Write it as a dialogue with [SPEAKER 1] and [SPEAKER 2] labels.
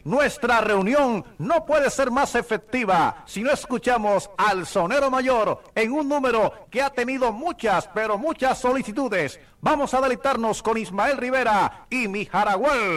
[SPEAKER 1] nuestra reunión no puede ser más efectiva si no escuchamos al sonero mayor en un número que ha tenido muchas, pero muchas solicitudes. Vamos a deleitarnos con Ismael Rivera y mi Jaragual.